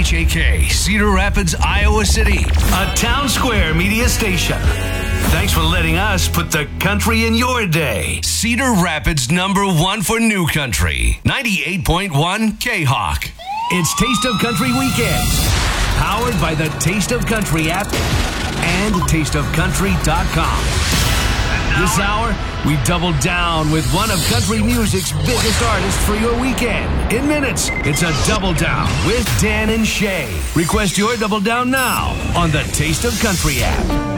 KHAK, Cedar Rapids, Iowa City, a Town Square media station. Thanks for letting us put the country in your day. Cedar Rapids #1 for new country, 98.1 K-Hawk. It's Taste of Country Weekends, powered by the Taste of Country app and tasteofcountry.com. This hour, we double down with one of country music's biggest artists for your weekend. In minutes, it's a Double Down with Dan and Shay. Request your Double Down now on the Taste of Country app.